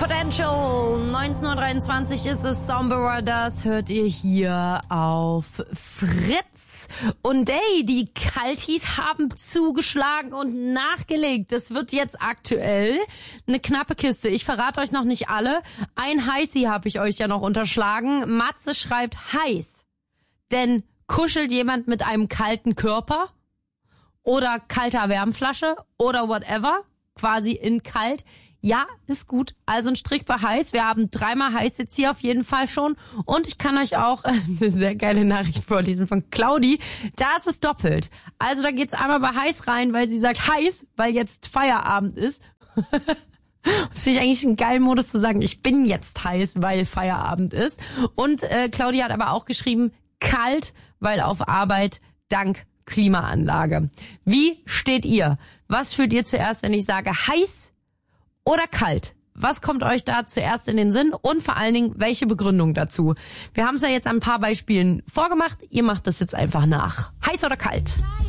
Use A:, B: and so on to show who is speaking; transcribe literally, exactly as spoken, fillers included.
A: Potential. neunzehn Uhr dreiundzwanzig ist es. Sombra, das hört ihr hier auf Fritz. Und ey, die Kaltis haben zugeschlagen und nachgelegt. Das wird jetzt aktuell eine knappe Kiste. Ich verrate euch noch nicht alle. Ein Heißi habe ich euch ja noch unterschlagen. Matze schreibt heiß. Denn kuschelt jemand mit einem kalten Körper? Oder kalter Wärmflasche? Oder whatever? Quasi in kalt. Ja, ist gut. Also ein Strich bei heiß. Wir haben dreimal heiß jetzt hier auf jeden Fall schon. Und ich kann euch auch eine sehr geile Nachricht vorlesen von Claudi. Da ist es doppelt. Also da geht's einmal bei heiß rein, weil sie sagt heiß, weil jetzt Feierabend ist. Das finde ich eigentlich einen geilen Modus zu sagen, ich bin jetzt heiß, weil Feierabend ist. Und äh, Claudi hat aber auch geschrieben, kalt, weil auf Arbeit dank Klimaanlage. Wie steht ihr? Was fühlt ihr zuerst, wenn ich sage heiß oder kalt? Was kommt euch da zuerst in den Sinn? Und vor allen Dingen, welche Begründung dazu? Wir haben es ja jetzt an ein paar Beispielen vorgemacht. Ihr macht das jetzt einfach nach. Heiß oder kalt?